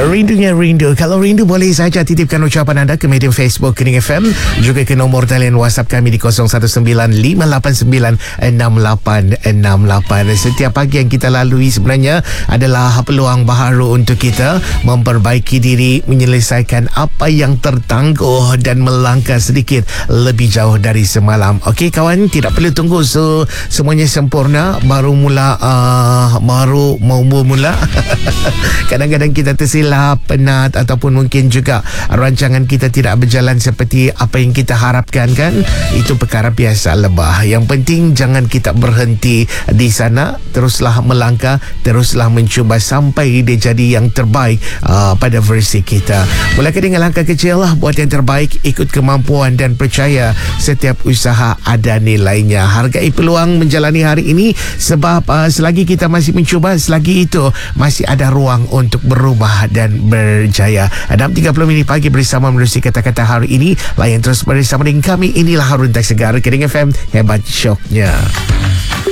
Rindunya rindu. Kalau rindu boleh saja titipkan ucapan anda ke media Facebook Kening FM, juga ke nombor talian WhatsApp kami di 0195896868. Setiap pagi yang kita lalui sebenarnya adalah peluang baharu untuk kita memperbaiki diri, menyelesaikan apa yang tertangguh dan melangkah sedikit lebih jauh dari semalam. Okey kawan, tidak perlu tunggu semuanya sempurna baru mau mula. Kadang-kadang kita tersilap, penat, ataupun mungkin juga rancangan kita tidak berjalan seperti apa yang kita harapkan kan. Itu perkara biasa lebah. Yang penting jangan kita berhenti di sana, teruslah melangkah, teruslah mencuba sampai dia jadi yang terbaik pada versi kita. Mulakan dengan langkah kecil lah, buat yang terbaik, ikut kemampuan dan percaya setiap usaha ada nilainya. Hargai peluang menjalani hari ini sebab selagi kita masih mencuba, selagi itu masih ada ruang untuk berubah dan berjaya. Dalam 30 minit pagi bersama menerusi kata-kata hari ini, layan terus bersama dengan kami. Inilah Harun Tak Segar, Kening FM, hebat syoknya.